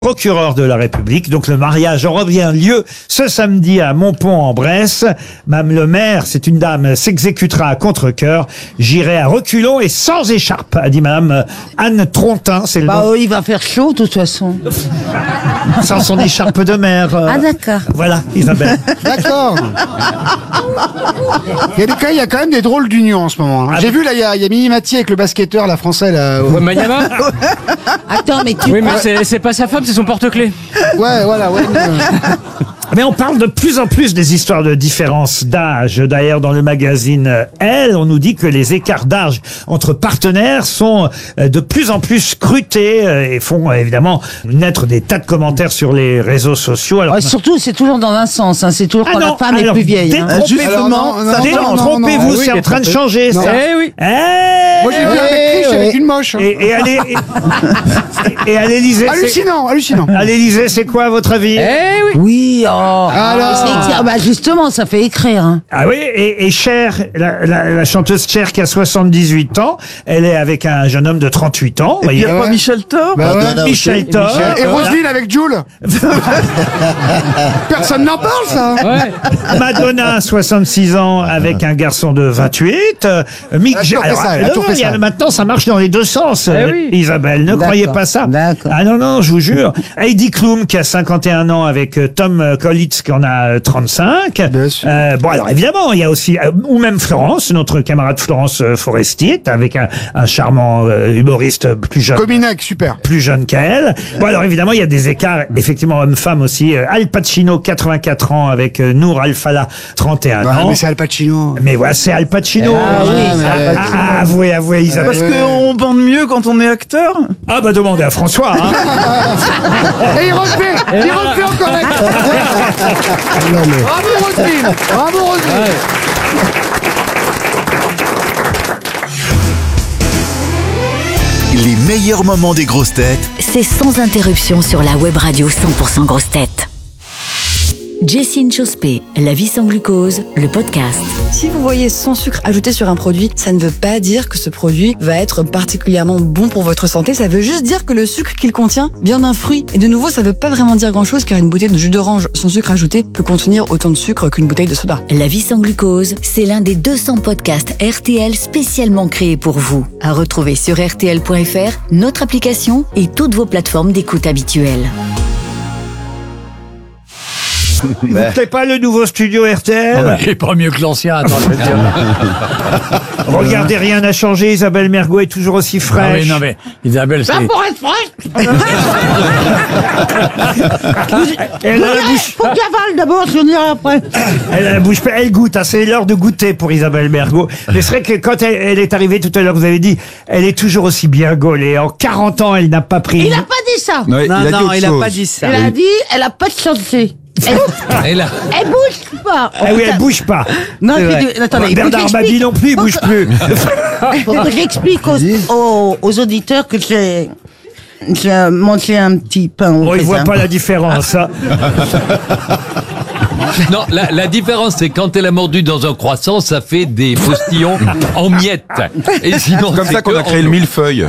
Procureur de la République. Donc le mariage aura bien lieu ce samedi à Montpont-en-Bresse. Madame le maire, c'est une dame, s'exécutera à contre-cœur. J'irai à reculons et sans écharpe, a dit Madame Anne Trontin. C'est le nom. Il va faire chaud de toute façon. Sans son écharpe de maire. Ah d'accord. Voilà, Isabelle. D'accord. Il y a quand même des drôles d'unions en ce moment. Hein. J'ai vu là, il y a Mimi Mathieu avec le basketteur, la français là. Mayama. Attends, mais tu. Oui, mais c'est pas sa femme, c'est son porte-clés. Ouais, voilà, ouais. Mais on parle de plus en plus des histoires de différence d'âge. D'ailleurs, dans le magazine Elle, on nous dit que les écarts d'âge entre partenaires sont de plus en plus scrutés et font évidemment naître des tas de commentaires sur les réseaux sociaux. Alors, Surtout, c'est toujours dans un sens. Hein. C'est toujours quand la femme est plus vieille. Hein. Détrompez-vous, c'est en train de changer. Ça. Eh oui. Moi j'ai vu un mec riche avec une moche. Et à l'Élysée, Hallucinant. à l'Élysée, c'est quoi à votre avis? Eh oui. Oui, Alors. justement, ça fait écrire. Hein. Ah oui, et Cher, la chanteuse Cher qui a 78 ans, elle est avec un jeune homme de 38 ans. Il y a pas Michel Thor. Michel Thor. Et Roselyne avec Jules. Personne n'en parle ça. Ouais. Madonna, 66 ans, avec un garçon de 28. Mick Jagger. Maintenant, ça marche dans les deux sens, oui. Isabelle. Ne croyez pas ça. D'accord. Ah non, je vous jure. Heidi Klum, qui a 51 ans, avec Tom Collitz, qui en a 35. Bien sûr. Bon, alors évidemment, il y a aussi, ou même Florence, notre camarade Florence Forestier, avec un charmant humoriste plus jeune. Cominac, super. Plus jeune qu'elle. Bon, alors évidemment, il y a des écarts, effectivement, homme-femme aussi. Al Pacino, 84 ans, avec Nour Al-Fallah, 31 ans. Mais c'est Al Pacino. Mais voilà, c'est Al Pacino. Avouez, Isabelle. Parce qu'on bande mieux quand on est acteur. Ah bah demandez à François. Hein. Et il refait encore avec. Bravo Roselyne. Les meilleurs moments des grosses têtes, c'est sans interruption sur la web radio 100% grosses têtes. Jessine Chospé, La vie sans glucose, le podcast. Si vous voyez sans sucre ajouté sur un produit, ça ne veut pas dire que ce produit va être particulièrement bon pour votre santé. Ça veut juste dire que le sucre qu'il contient vient d'un fruit. Et de nouveau, ça ne veut pas vraiment dire grand-chose car une bouteille de jus d'orange sans sucre ajouté peut contenir autant de sucre qu'une bouteille de soda. La vie sans glucose, c'est l'un des 200 podcasts RTL spécialement créés pour vous. À retrouver sur RTL.fr, notre application et toutes vos plateformes d'écoute habituelles. Il vous plaît pas le nouveau studio RTL? Il est pas mieux que l'ancien, attends, je vais te dire. Regardez, rien n'a changé. Isabelle Mergo est toujours aussi fraîche. Non mais Isabelle, c'est... Pour être fraîche. Elle a la bouche. Faut que j'avale d'abord, je dirai après. Elle a la bouche. Elle goûte. Hein, c'est l'heure de goûter pour Isabelle Mergo. Mais c'est vrai que quand elle est arrivée tout à l'heure, vous avez dit, elle est toujours aussi bien gaulée. En 40 ans, elle n'a pas pris. Il a pas dit ça. Non, il a pas dit ça. Elle a dit, elle a pas de santé. Et là. Elle bouge pas. Ah oui, elle bouge pas. Non, attendez. Bernard Mabie non plus, il bouge plus. Faut que j'explique aux auditeurs que j'ai mangé un petit pain au Bon, ils voient raisin. pas la différence. Hein. Non, la différence, c'est quand elle a mordu dans un croissant, ça fait des postillons en miettes. Et sinon, Comme ça qu'on a créé le millefeuille.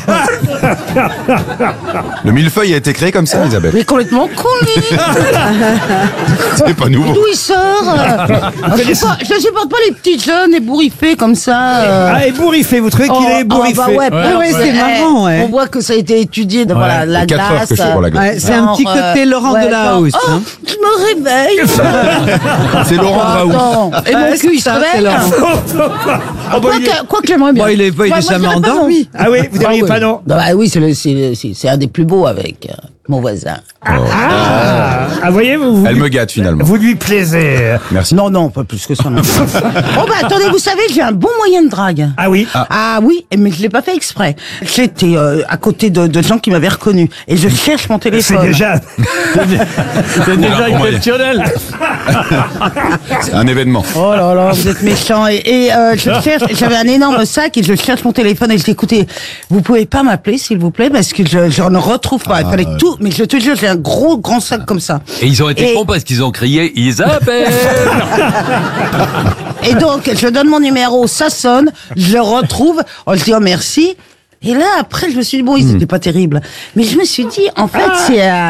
Le millefeuille a été créé comme ça, Isabelle. Mais complètement con, lui. C'est pas nouveau. D'où il sort Je supporte pas les petits jeunes ébouriffés comme ça. Ah, ébouriffé, vous trouvez qu'il est ébouriffé? Bah ouais, c'est marrant, ouais. On voit que ça a été étudié devant la 4 heures glace. que je suis pour la glace. Ouais, c'est un petit côté Laurent Delahousse. Oh, Hein. je me réveille. C'est Laurent Draoux. Attends. Et mon cul, il se réveille. Quoi que j'aimerais bien. Bon, il est jamais endormi. Ah oui, vous diriez pas non? Bah oui, c'est un des plus beaux avec mon voisin. Ah, voyez, vous Elle me gâte finalement. vous lui plaisez. Merci. Non, pas plus que ça. Non. Bon bah attendez, vous savez, j'ai un bon moyen de drague. Ah oui. Ah oui, mais je l'ai pas fait exprès. J'étais à côté de gens qui m'avaient reconnu et je cherche mon téléphone. C'est déjà. C'est déjà exceptionnel. C'est un événement. Oh là là, vous êtes méchants. Et je cherche, j'avais un énorme sac et je cherche mon téléphone et je dis écoutez, vous pouvez pas m'appeler s'il vous plaît parce que je ne retrouve pas. Il fallait tout, mais je te jure, j'ai un grand sac comme ça. Et ils ont été cons parce qu'ils ont crié Isabelle. Et donc, je donne mon numéro, ça sonne, je le retrouve, on se dit oh merci. Et là, après, je me suis dit, bon, ils étaient pas terribles. Mais je me suis dit, en fait, c'est